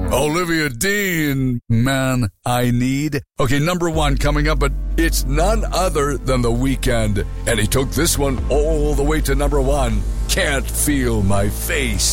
Olivia Dean, Man I Need. Okay, number one coming up, but it's none other than The Weeknd. And he took this one all the way to number one. Can't Feel My Face.